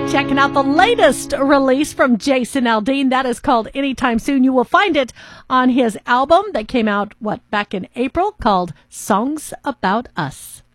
Checking out the latest release from Jason Aldean. That is called Anytime Soon. You will find it on his album that came out, back in April, called Songs About Us.